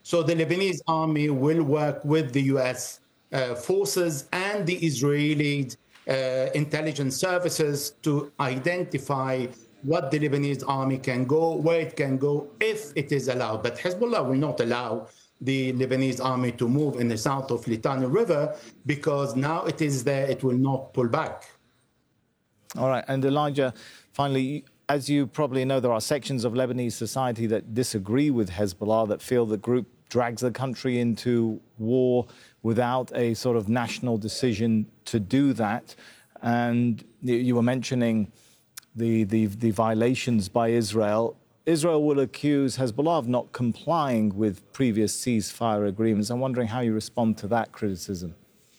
So the Lebanese army will work with the U.S. Forces and the Israeli intelligence services to identify what the Lebanese army can go, where it can go, if it is allowed. But Hezbollah will not allow the Lebanese army to move in the south of Litani River, because now it is there, it will not pull back. All right. And Elijah, finally, as you probably know, there are sections of Lebanese society that disagree with Hezbollah, that feel the group drags the country into war without a sort of national decision to do that. And you were mentioning the violations by Israel. Israel will accuse Hezbollah of not complying with previous ceasefire agreements. I'm wondering how you respond to that criticism.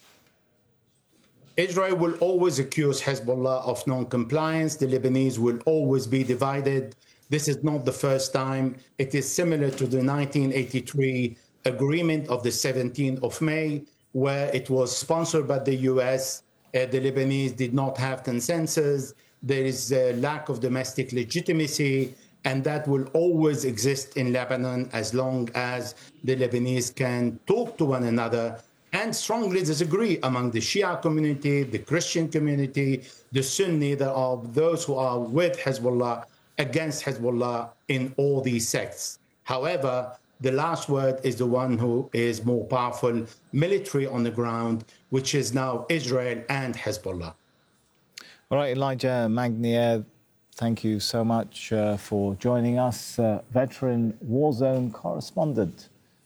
Israel will always accuse Hezbollah of non-compliance. The Lebanese will always be divided. This is not the first time. It is similar to the 1983 agreement of the 17th of May, where it was sponsored by the US. The Lebanese did not have consensus. There is a lack of domestic legitimacy, and that will always exist in Lebanon as long as the Lebanese can talk to one another and strongly disagree among the Shia community, the Christian community, the Sunni. There are those who are with Hezbollah, against Hezbollah in all these sects. However, the last word is the one who is more powerful, military on the ground, which is now Israel and Hezbollah. All right, Elijah Magnier, thank you so much for joining us. Veteran war zone correspondent.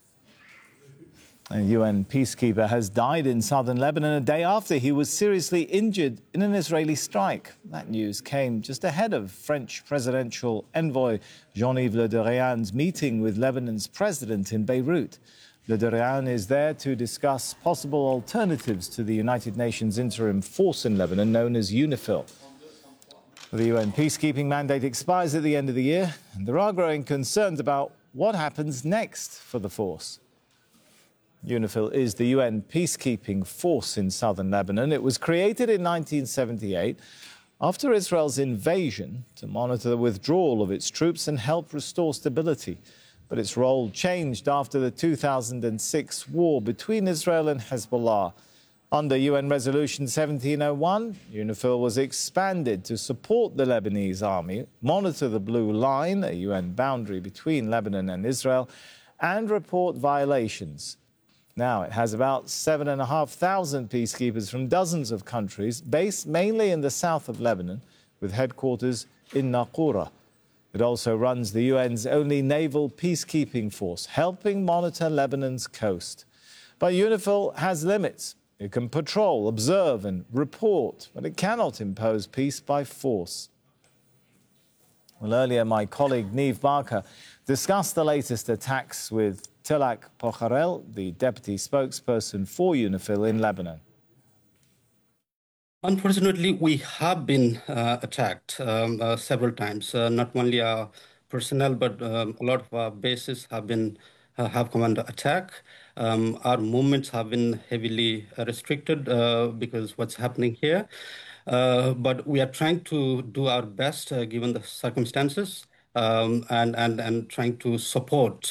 A UN peacekeeper has died in southern Lebanon a day after he was seriously injured in an Israeli strike. That news came just ahead of French presidential envoy Jean-Yves Le Drian's meeting with Lebanon's president in Beirut. Le Drian is there to discuss possible alternatives to the United Nations interim force in Lebanon known as UNIFIL. The UN peacekeeping mandate expires at the end of the year, and there are growing concerns about what happens next for the force. UNIFIL is the UN peacekeeping force in southern Lebanon. It was created in 1978 after Israel's invasion to monitor the withdrawal of its troops and help restore stability. But its role changed after the 2006 war between Israel and Hezbollah. Under UN Resolution 1701, UNIFIL was expanded to support the Lebanese army, monitor the Blue Line, a UN boundary between Lebanon and Israel, and report violations. Now it has about 7,500 peacekeepers from dozens of countries, based mainly in the south of Lebanon, with headquarters in Naqoura. It also runs the UN's only naval peacekeeping force, helping monitor Lebanon's coast. But UNIFIL has limits. It can patrol, observe and report, but it cannot impose peace by force. Well, earlier my colleague Niamh Barker discussed the latest attacks with Tilak Pocharel, the deputy spokesperson for UNIFIL in Lebanon. Unfortunately, we have been attacked several times. Not only our personnel, but a lot of our bases have come under attack. Our movements have been heavily restricted because what's happening here. But we are trying to do our best given the circumstances. And trying to support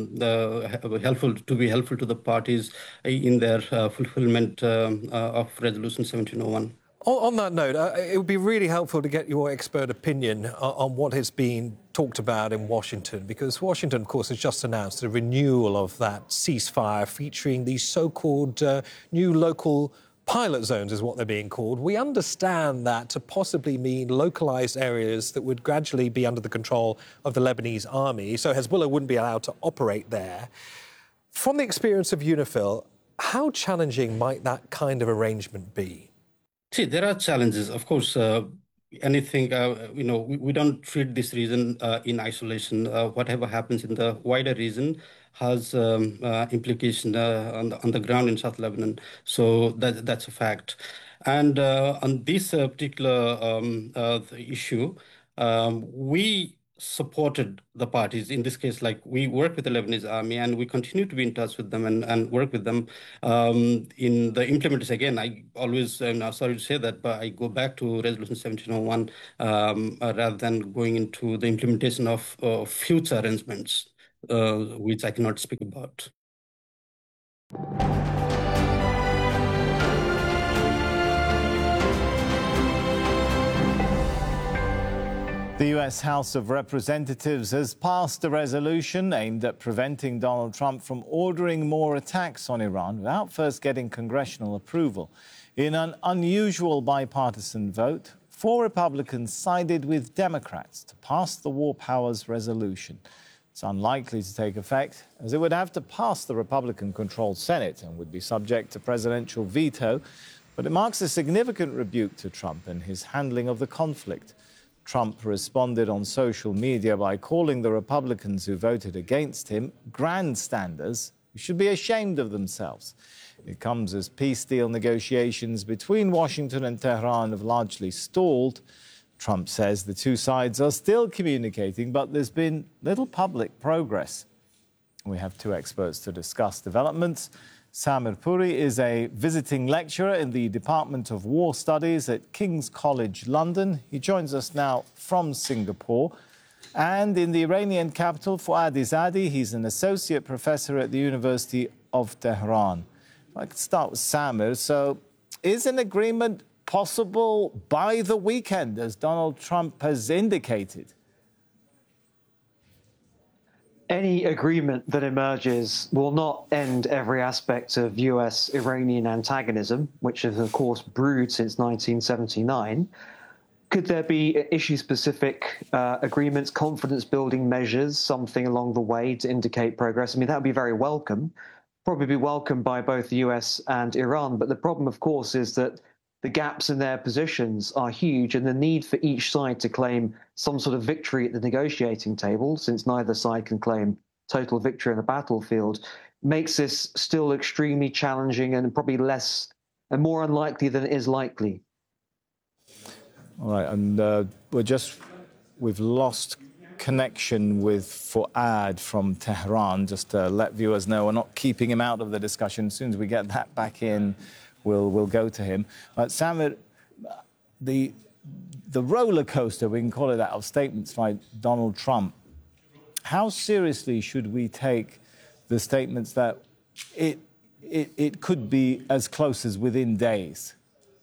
to be helpful to the parties in their fulfillment of Resolution 1701. On that note, it would be really helpful to get your expert opinion on what is being talked about in Washington, because Washington, of course, has just announced a renewal of that ceasefire featuring these so-called new local pilot zones is what they're being called. We understand that to possibly mean localized areas that would gradually be under the control of the Lebanese army, so Hezbollah wouldn't be allowed to operate there. From the experience of UNIFIL, how challenging might that kind of arrangement be? See, there are challenges. Of course, anything, we don't treat this region in isolation. Whatever happens in the wider region has implication on the ground in South Lebanon. So that's a fact. And on this particular issue, we supported the parties. In this case, like we work with the Lebanese army and we continue to be in touch with them and work with them in the implementation. Again, I always, I'm sorry to say that, but I go back to Resolution 1701 rather than going into the implementation of future arrangements. which I cannot speak about. The U.S. House of Representatives has passed a resolution aimed at preventing Donald Trump from ordering more attacks on Iran without first getting congressional approval. In an unusual bipartisan vote, 4 Republicans sided with Democrats to pass the War Powers Resolution. It's unlikely to take effect, as it would have to pass the Republican-controlled Senate and would be subject to presidential veto, but it marks a significant rebuke to Trump and his handling of the conflict. Trump responded on social media by calling the Republicans who voted against him grandstanders who should be ashamed of themselves. It comes as peace deal negotiations between Washington and Tehran have largely stalled. Trump says the two sides are still communicating, but there's been little public progress. We have 2 experts to discuss developments. Samer Puri is a visiting lecturer in the Department of War Studies at King's College London. He joins us now from Singapore. And in the Iranian capital, Fouad Izadi, he's an associate professor at the University of Tehran. If I could start with Samer. So is an agreement possible by the weekend, as Donald Trump has indicated? Any agreement that emerges will not end every aspect of US-Iranian antagonism, which has, of course, brewed since 1979. Could there be issue-specific agreements, confidence-building measures, something along the way to indicate progress? I mean, that would be very welcome, probably be welcomed by both the US and Iran. But the problem, of course, is that the gaps in their positions are huge, and the need for each side to claim some sort of victory at the negotiating table, since neither side can claim total victory on the battlefield, makes this still extremely challenging and probably less and more unlikely than it is likely. All right, and we've lost connection with Fouad from Tehran. Just to let viewers know, we're not keeping him out of the discussion. As soon as we get that back in, we'll go to him. Samer, the roller coaster, we can call it that, of statements by Donald Trump, how seriously should we take the statements that it could be as close as within days?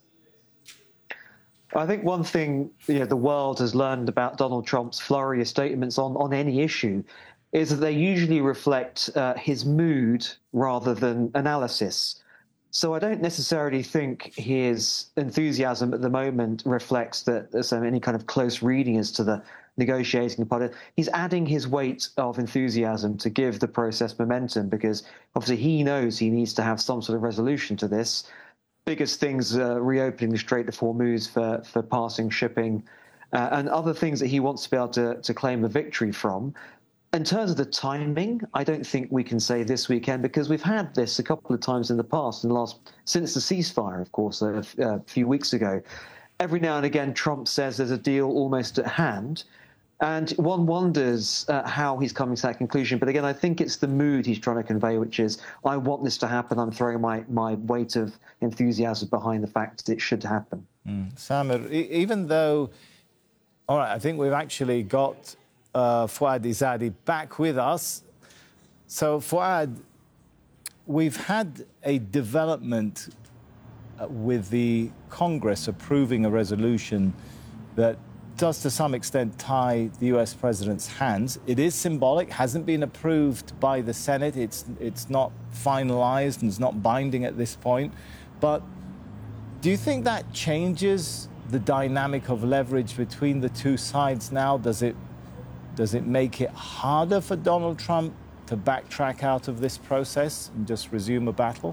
I think one thing the world has learned about Donald Trump's flurry of statements on any issue is that they usually reflect his mood rather than analysis. So I don't necessarily think his enthusiasm at the moment reflects that there's any kind of close reading as to the negotiating part. He's adding his weight of enthusiasm to give the process momentum, because obviously he knows he needs to have some sort of resolution to this. Biggest things, reopening the Strait of Hormuz for passing shipping, and other things that he wants to be able to claim a victory from. In terms of the timing, I don't think we can say this weekend, because we've had this a couple of times in the past, since the ceasefire, of course, a few weeks ago. Every now and again, Trump says there's a deal almost at hand, and one wonders how he's coming to that conclusion. But again, I think it's the mood he's trying to convey, which is, I want this to happen. I'm throwing my weight of enthusiasm behind the fact that it should happen. Samer, even though, all right, I think we've actually got Fouad Izadi back with us. So, Fouad, we've had a development with the Congress approving a resolution that does to some extent tie the US president's hands. It is symbolic, hasn't been approved by the Senate. It's not finalized and it's not binding at this point. But do you think that changes the dynamic of leverage between the two sides now? Does it make it harder for Donald Trump to backtrack out of this process and just resume a battle?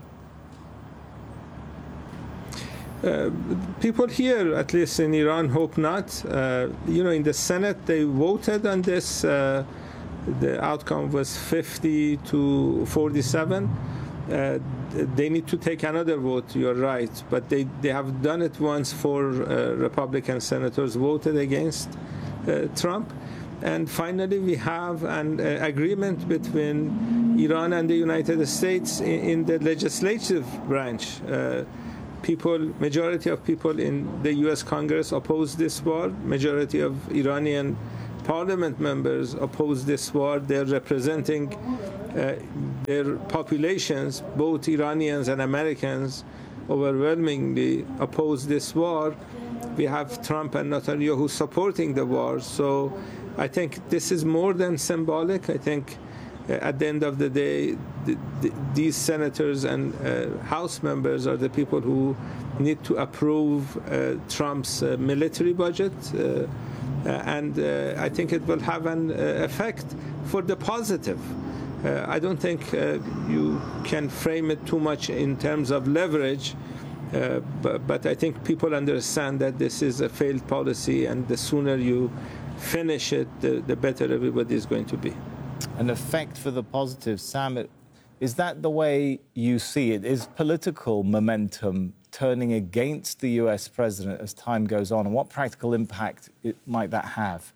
People here, at least in Iran, hope not. In the Senate, they voted on this. The outcome was 50 to 47. They need to take another vote, you're right. But they have done it once. 4 Republican senators voted against Trump. And finally, we have an agreement between Iran and the United States in the legislative branch. Majority of people in the U.S. Congress oppose this war. Majority of Iranian parliament members oppose this war. They're representing their populations, both Iranians and Americans, overwhelmingly oppose this war. We have Trump and Netanyahu supporting the war. So I think this is more than symbolic. I think at the end of the day, these senators and House members are the people who need to approve Trump's military budget. And I think it will have an effect for the positive. I don't think you can frame it too much in terms of leverage, but I think people understand that this is a failed policy, and the sooner you finish it, the better everybody is going to be. An effect for the positive, Sam, is that the way you see it? Is political momentum turning against the US president as time goes on? And what practical impact might that have?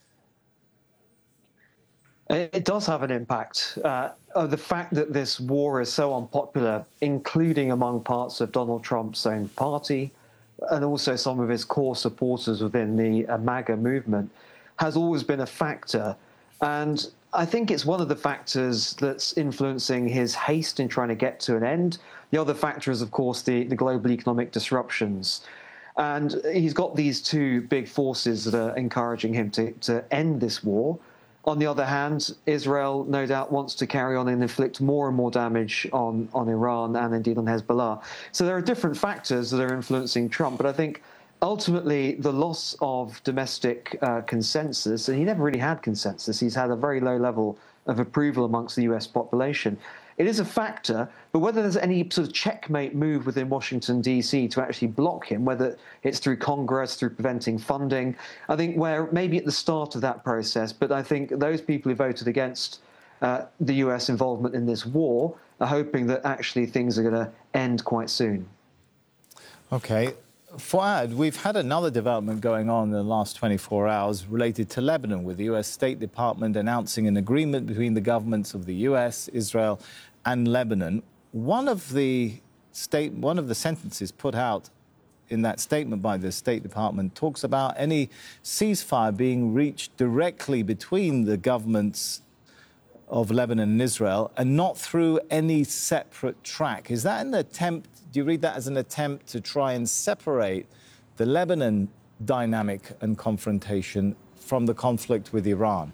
It does have an impact. The fact that this war is so unpopular, including among parts of Donald Trump's own party and also some of his core supporters within the MAGA movement, has always been a factor. And I think it's one of the factors that's influencing his haste in trying to get to an end. The other factor is, of course, the global economic disruptions. And he's got these two big forces that are encouraging him to end this war. On the other hand, Israel no doubt wants to carry on and inflict more and more damage on Iran and indeed on Hezbollah. So there are different factors that are influencing Trump. But I think ultimately the loss of domestic consensus, and he never really had consensus, he's had a very low level of approval amongst the US population. It is a factor, but whether there's any sort of checkmate move within Washington, D.C. to actually block him, whether it's through Congress, through preventing funding, I think we're maybe at the start of that process. But I think those people who voted against the US involvement in this war are hoping that actually things are going to end quite soon. OK. Fouad, we've had another development going on in the last 24 hours related to Lebanon, with the US State Department announcing an agreement between the governments of the US, Israel and Lebanon. One of the sentences put out in that statement by the State Department talks about any ceasefire being reached directly between the governments of Lebanon and Israel and not through any separate track. Is that an attempt? Do you read that as an attempt to try and separate the Lebanon dynamic and confrontation from the conflict with Iran?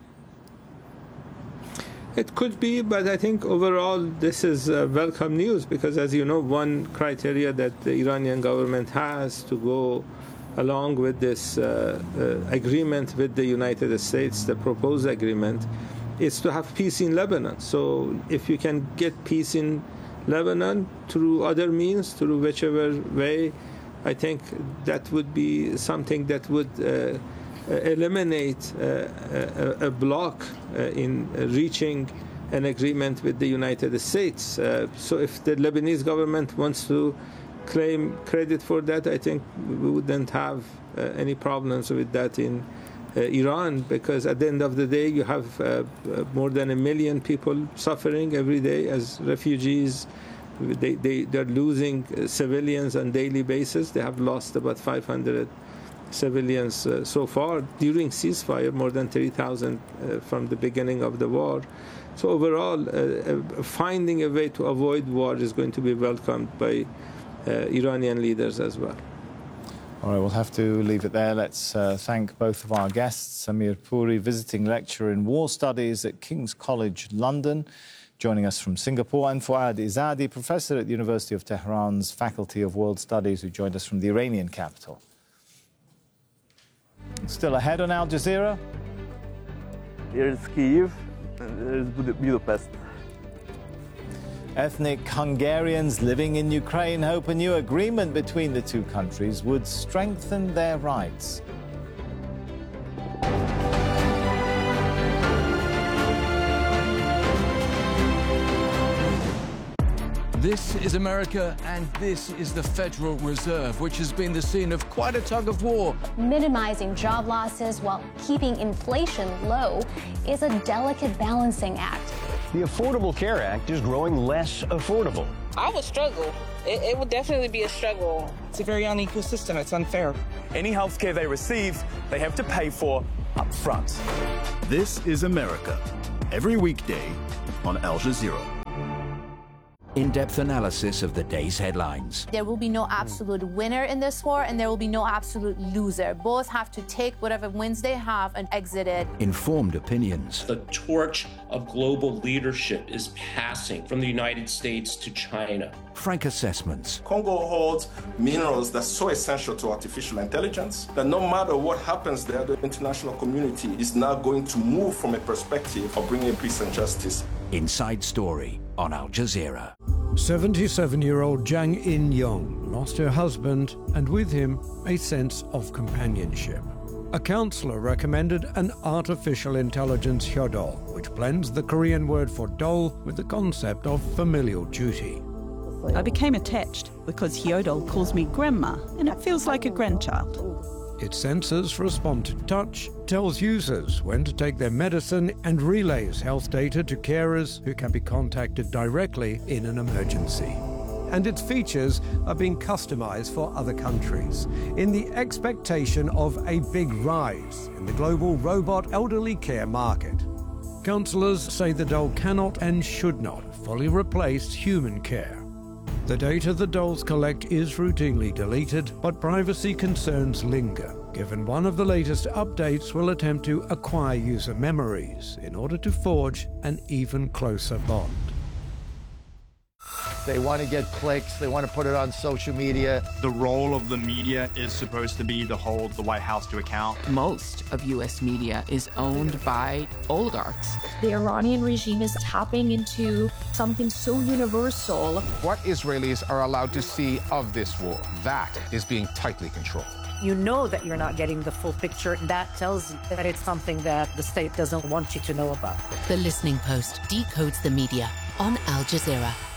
It could be, but I think overall this is welcome news because, as you know, one criteria that the Iranian government has to go along with this agreement with the United States, the proposed agreement, is to have peace in Lebanon. So if you can get peace in Lebanon through other means, through whichever way, I think that would be something that would eliminate a block in reaching an agreement with the United States. So if the Lebanese government wants to claim credit for that, I think we wouldn't have any problems with that in Iran, because at the end of the day, you have more than 1 million people suffering every day as refugees. They're losing civilians on a daily basis. They have lost about 500 civilians so far during ceasefire, more than 3,000 from the beginning of the war. So overall, finding a way to avoid war is going to be welcomed by Iranian leaders as well. All right, we'll have to leave it there. Let's thank both of our guests, Samir Puri, visiting lecturer in war studies at King's College London, joining us from Singapore, and Fouad Izzadi, professor at the University of Tehran's Faculty of World Studies, who joined us from the Iranian capital. Still ahead on Al Jazeera. Here's Kyiv, here's Budapest. Ethnic Hungarians living in Ukraine hope a new agreement between the two countries would strengthen their rights. This is America, and this is the Federal Reserve, which has been the scene of quite a tug of war. Minimizing job losses while keeping inflation low is a delicate balancing act. The Affordable Care Act is growing less affordable. I would struggle. It would definitely be a struggle. It's a very unequal system. It's unfair. Any health care they receive, they have to pay for up front. This is America, every weekday on Al Jazeera. In-depth analysis of the day's headlines. There will be no absolute winner in this war, and there will be no absolute loser. Both have to take whatever wins they have and exit it. Informed opinions. The torch of global leadership is passing from the United States to China. Frank assessments. Congo holds minerals that's so essential to artificial intelligence that no matter what happens there, the international community is now going to move from a perspective of bringing peace and justice. Inside Story on Al Jazeera. 77-year-old Zhang In-yong lost her husband and with him a sense of companionship. A counselor recommended an artificial intelligence hyodol, which blends the Korean word for doll with the concept of familial duty. I became attached because Hyodol calls me grandma, and it feels like a grandchild. Its sensors respond to touch, tells users when to take their medicine, and relays health data to carers who can be contacted directly in an emergency. And its features are being customized for other countries in the expectation of a big rise in the global robot elderly care market. Counsellors say the doll cannot and should not fully replace human care. The data the dolls collect is routinely deleted, but privacy concerns linger, given one of the latest updates will attempt to acquire user memories in order to forge an even closer bond. They want to get clicks, they want to put it on social media. The role of the media is supposed to be to hold the White House to account. Most of U.S. media is owned by oligarchs. The Iranian regime is tapping into something so universal. What Israelis are allowed to see of this war, that is being tightly controlled. You know that you're not getting the full picture. That tells you that it's something that the state doesn't want you to know about. The Listening Post decodes the media on Al Jazeera.